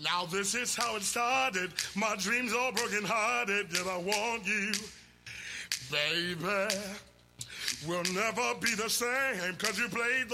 Now this is how it started. My dreams all broken hearted. Yet I want you, baby. We'll never be the same, 'cause you played